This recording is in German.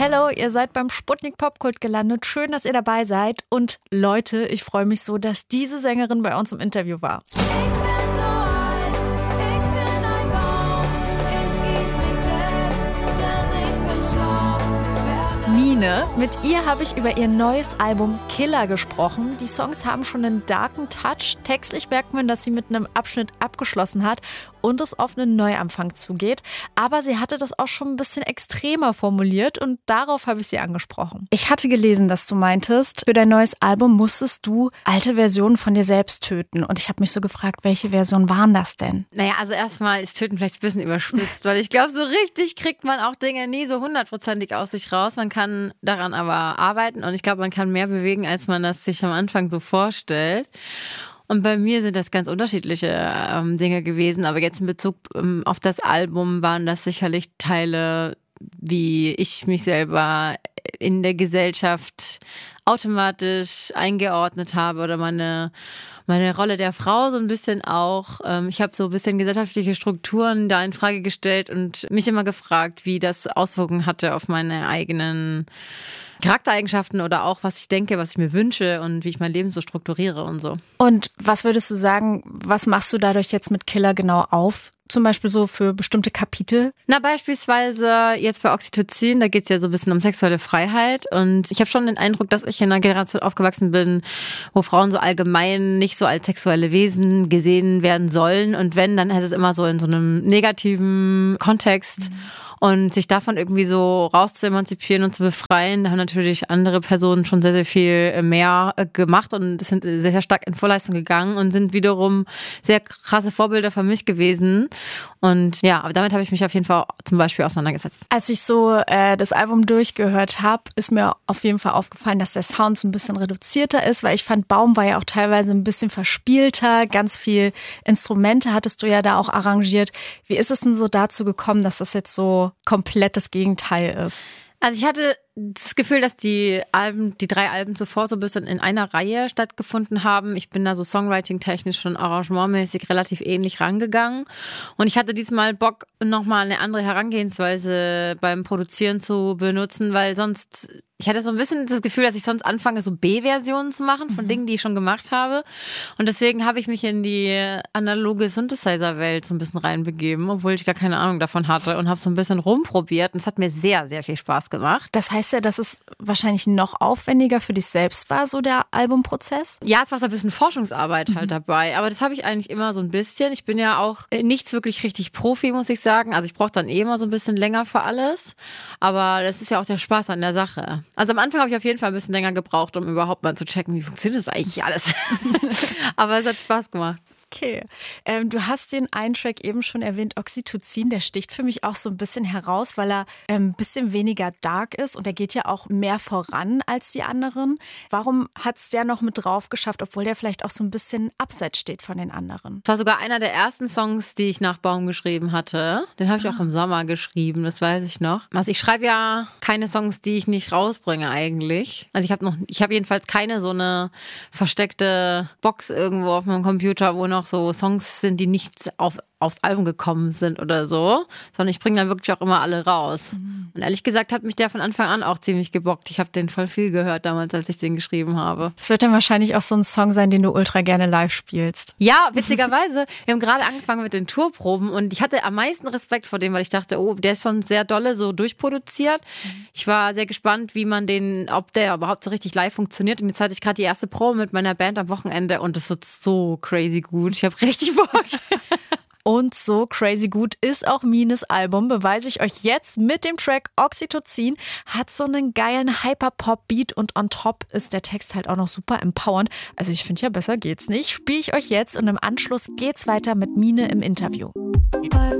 Hello, ihr seid beim Sputnik Popkult gelandet. Schön, dass ihr dabei seid. Und Leute, ich freue mich so, dass diese Sängerin bei uns im Interview war. Ich bin so alt, ich bin ein Baum, ich gieß mich selbst, denn ich bin schlau. Mine, mit ihr habe ich über ihr neues Album Killer gesprochen. Die Songs haben schon einen darken Touch. Textlich merkt man, dass sie mit einem Abschnitt abgeschlossen hat und es auf einen Neuanfang zugeht. Aber sie hatte das auch schon ein bisschen extremer formuliert und darauf habe ich sie angesprochen. Ich hatte gelesen, dass du meintest, für dein neues Album musstest du alte Versionen von dir selbst töten. Und ich habe mich so gefragt, welche Versionen waren das denn? Naja, also erstmal ist Töten vielleicht ein bisschen überspitzt, weil ich glaube, so richtig kriegt man auch Dinge nie so 100%ig aus sich raus. Man kann daran aber arbeiten und ich glaube, man kann mehr bewegen, als man das sich am Anfang so vorstellt. Und bei mir sind das ganz unterschiedliche Dinge gewesen, aber jetzt in Bezug auf das Album waren das sicherlich Teile, wie ich mich selber in der Gesellschaft automatisch eingeordnet habe oder meine Rolle der Frau so ein bisschen auch. Ich habe so ein bisschen gesellschaftliche Strukturen da in Frage gestellt und mich immer gefragt, wie das Auswirkungen hatte auf meine eigenen Charaktereigenschaften oder auch, was ich denke, was ich mir wünsche und wie ich mein Leben so strukturiere und so. Und was würdest du sagen, was machst du dadurch jetzt mit Killer genau auf? Zum Beispiel so für bestimmte Kapitel? Na, beispielsweise jetzt bei Oxytocin, da geht's ja so ein bisschen um sexuelle Freiheit und ich habe schon den Eindruck, dass ich in einer Generation aufgewachsen bin, wo Frauen so allgemein nicht so als sexuelle Wesen gesehen werden sollen und wenn, dann heißt es immer so in so einem negativen Kontext. Und sich davon irgendwie so raus zu emanzipieren und zu befreien, da haben natürlich andere Personen schon sehr, sehr viel mehr gemacht und sind sehr, sehr stark in Vorleistung gegangen und sind wiederum sehr krasse Vorbilder für mich gewesen. Und ja, aber damit habe ich mich auf jeden Fall zum Beispiel auseinandergesetzt. Als ich so das Album durchgehört habe, ist mir auf jeden Fall aufgefallen, dass der Sound so ein bisschen reduzierter ist, weil ich fand, Baum war ja auch teilweise ein bisschen verspielter, ganz viel Instrumente hattest du ja da auch arrangiert. Wie ist es denn so dazu gekommen, dass das jetzt so komplett das Gegenteil ist? Also ich hatte das Gefühl, dass die 3 Alben zuvor so ein bisschen in einer Reihe stattgefunden haben. Ich bin da so songwriting-technisch und arrangementmäßig relativ ähnlich rangegangen. Und ich hatte diesmal Bock, nochmal eine andere Herangehensweise beim Produzieren zu benutzen, weil sonst, ich hatte so ein bisschen das Gefühl, dass ich sonst anfange, so B-Versionen zu machen von Dingen, die ich schon gemacht habe. Und deswegen habe ich mich in die analoge Synthesizer-Welt so ein bisschen reinbegeben, obwohl ich gar keine Ahnung davon hatte und habe so ein bisschen rumprobiert. Und es hat mir sehr, sehr viel Spaß gemacht. Das heißt ja, dass es wahrscheinlich noch aufwendiger für dich selbst war, so der Albumprozess? Ja, es war so ein bisschen Forschungsarbeit halt dabei, aber das habe ich eigentlich immer so ein bisschen. Ich bin ja auch nichts wirklich richtig Profi, muss ich sagen. Also ich brauche dann immer so ein bisschen länger für alles, aber das ist ja auch der Spaß an der Sache. Also am Anfang habe ich auf jeden Fall ein bisschen länger gebraucht, um überhaupt mal zu checken, wie funktioniert das eigentlich alles. Aber es hat Spaß gemacht. Okay. Du hast den einen Track eben schon erwähnt, Oxytocin, der sticht für mich auch so ein bisschen heraus, weil er ein bisschen weniger dark ist und der geht ja auch mehr voran als die anderen. Warum hat es der noch mit drauf geschafft, obwohl der vielleicht auch so ein bisschen abseits steht von den anderen? Das war sogar einer der ersten Songs, die ich nach Baum geschrieben hatte. Den habe ich auch im Sommer geschrieben, das weiß ich noch. Also ich schreibe ja keine Songs, die ich nicht rausbringe eigentlich. Also ich habe jedenfalls keine so eine versteckte Box irgendwo auf meinem Computer, wo noch so Songs sind, die nicht aufs Album gekommen sind oder so, sondern ich bringe dann wirklich auch immer alle raus. Und ehrlich gesagt hat mich der von Anfang an auch ziemlich gebockt. Ich habe den voll viel gehört damals, als ich den geschrieben habe. Das wird dann wahrscheinlich auch so ein Song sein, den du ultra gerne live spielst. Ja, witzigerweise. Wir haben gerade angefangen mit den Tourproben und ich hatte am meisten Respekt vor dem, weil ich dachte, oh, der ist schon sehr dolle so durchproduziert. Ich war sehr gespannt, ob der überhaupt so richtig live funktioniert. Und jetzt hatte ich gerade die erste Probe mit meiner Band am Wochenende und das wird so crazy gut. Ich habe richtig Bock. Und so crazy gut ist auch Mines Album, beweise ich euch jetzt mit dem Track Oxytocin. Hat so einen geilen Hyperpop-Beat und on top ist der Text halt auch noch super empowernd. Also ich finde ja, besser geht's nicht. Spiele ich euch jetzt und im Anschluss geht's weiter mit Mine im Interview. Bei